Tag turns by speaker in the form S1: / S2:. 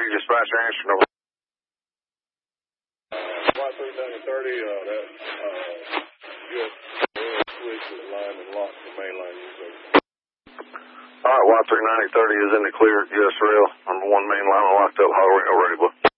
S1: dispatcher answering over.
S2: Y39030, that US switch to the line and lock the main line.
S1: All right, Y39030 is in the clear. US rail. Number 1 main line locked up. Highway ready, boy.